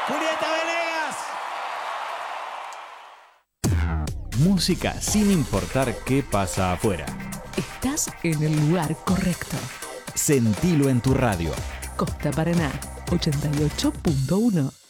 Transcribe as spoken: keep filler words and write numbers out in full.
Julieta Venegas. Música sin importar qué pasa afuera. Estás en el lugar correcto. Sentilo en tu radio. Costa Paraná, ochenta y ocho punto uno.